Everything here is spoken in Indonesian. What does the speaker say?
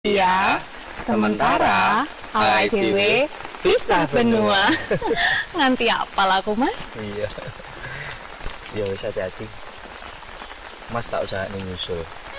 Iya, sementara awake dhewe pisah benua. Nganti apal aku, Mas? Iya. Ya wis hati-hati. Mas tak usah nyusul.